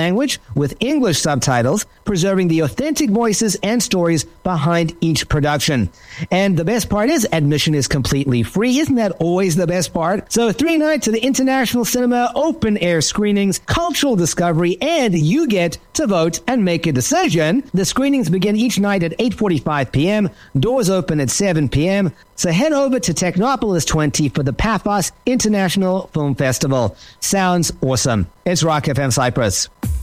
language with English subtitles, preserving the authentic voices and stories behind each production. And the best part is admission is completely free. Isn't that always the best part? So 3 nights of the International Cinema open air screenings, cultural discovery, and you get to vote and make a decision. The screenings begin each night at 8:45 p.m. Doors open at 7 p.m. So head over to Technopolis 20 for the Paphos International Film Festival. Sounds awesome. It's Rock FM Cyprus.